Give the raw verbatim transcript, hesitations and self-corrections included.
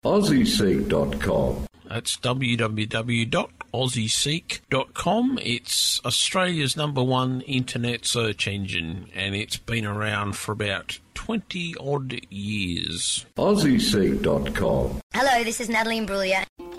aussie seek dot com. That's w w w dot aussie seek dot com. It's Australia's number one internet search engine, and it's been around for about twenty odd years. aussie seek dot com. Hello, this is Natalie Imbruglia.